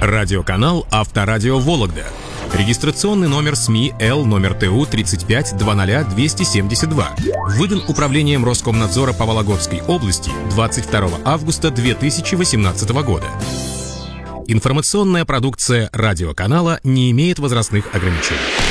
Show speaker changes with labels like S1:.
S1: Радиоканал «Авторадио Вологда». Регистрационный номер СМИ Л номер ТУ 35-00-272. Выдан Управлением Роскомнадзора по Вологодской области 22 августа 2018 года. Информационная продукция радиоканала не имеет возрастных ограничений.